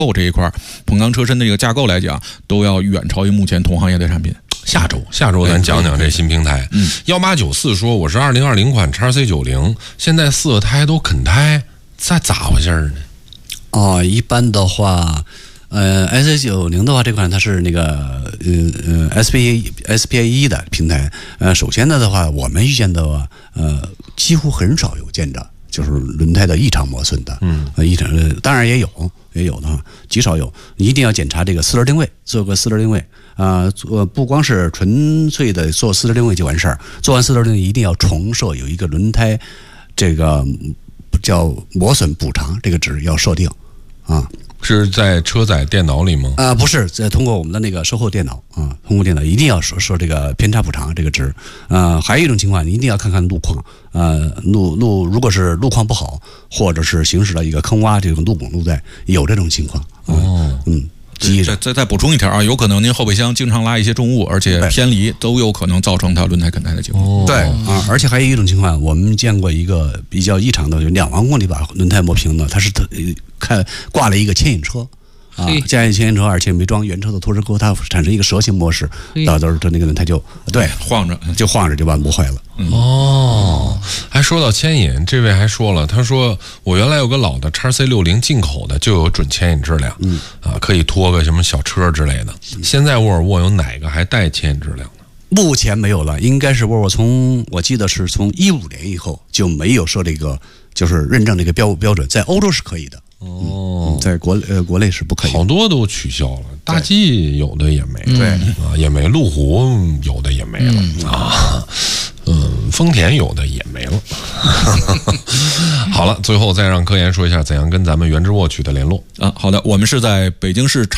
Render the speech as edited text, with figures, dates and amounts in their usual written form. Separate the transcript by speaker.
Speaker 1: 构这一块，彭刚车身的这个架构来讲，都要远超于目前同行业的产品。
Speaker 2: 下周咱讲讲这新平台。1894说我是2020款 XC90，现在4个胎都啃胎，这咋回事呢？
Speaker 3: 一般的话，XC90的话，这款它是那个SPA1 的平台。首先的话，我们遇见的话，几乎很少有见着就是轮胎的异常磨损的。异常当然也有的话，极少有。你一定要检查这个4轮定位，做个4轮定位。不光是纯粹的做4轮定位就完事儿，做完4轮定位一定要重设有一个轮胎这个叫磨损补偿这个值要设定啊。
Speaker 2: 是在车载电脑里吗？
Speaker 3: 不是，通过我们的那个售后电脑啊，通过电脑一定要说这个偏差补偿这个值。还有一种情况，你一定要看看路况。如果是路况不好，或者是行驶到一个坑洼这种路拱路带，有这种情况。
Speaker 1: 再补充一条啊，有可能您后备箱经常拉一些重物，而且偏离，都有可能造成它轮胎啃胎的情况。
Speaker 3: 对啊，而且还有一种情况，我们见过一个比较异常的，就2万公里把轮胎磨平的，它是挂了一个牵引车。加一牵引车，而且没装原车的拖车钩，它产生一个蛇形模式，到时候那个轮胎就晃着就把它磨坏了。
Speaker 2: 还说到牵引，这位还说了，他说我原来有个老的 XC60 进口的，就有准牵引质量，可以拖个什么小车之类的。现在沃尔沃有哪个还带牵引质量呢？
Speaker 3: 目前没有了，应该是沃尔沃我记得是从15年以后就没有说这个就是认证这个标准，在欧洲是可以的。在国内是不可以，
Speaker 2: 好多都取消了，大 G 有的也没，也没，路虎有的也没了丰田有的也没了。好了，最后再让科研说一下怎样跟咱们原汁沃取的联络
Speaker 1: 好的，我们是在北京市